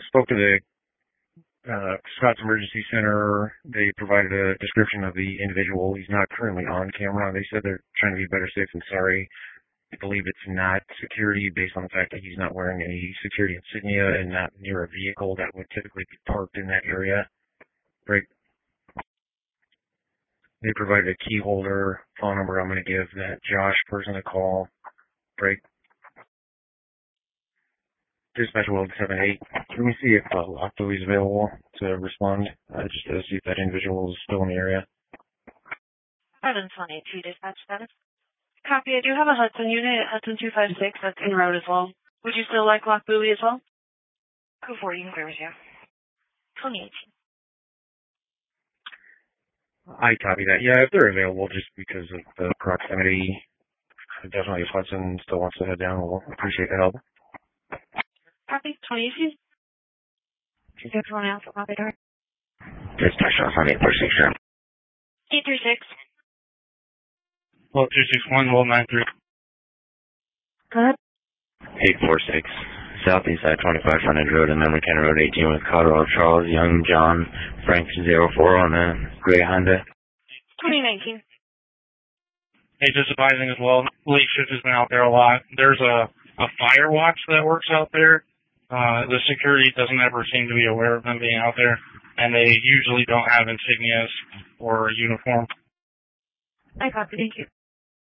spoke to the Scott's Emergency Center. They provided a description of the individual. He's not currently on camera. They said they're trying to be better safe than sorry. I believe it's not security based on the fact that he's not wearing any security insignia and not near a vehicle that would typically be parked in that area. Right. They provided a key holder phone number. I'm going to give that Josh person a call. Break. Dispatch World 78. Can we see if Octo is available to respond? Just to see if that individual is still in the area. 722 dispatch status. Copy. I do have a Hudson unit at Hudson 256 that's en route as well. Would you still like Lock Buoy as well? Go for it. You can clear with you. 2018. I copy that. Yeah, if they're available, just because of the proximity, definitely if Hudson still wants to head down, we'll appreciate the help. Copy. 2018. Is everyone else on the door? Dispatch on 846. 836. Well, 261, well, 93. Go ahead. 846. Southeast side 25 frontage road and then McKenna Road 18 with Cotterell, Charles, Young, John, Frank 04 on the gray Honda. 2019. Hey, just advising as well, late shift has been out there a lot. There's a fire watch that works out there. The security doesn't ever seem to be aware of them being out there, and they usually don't have insignias or uniform. I copy. Thank you.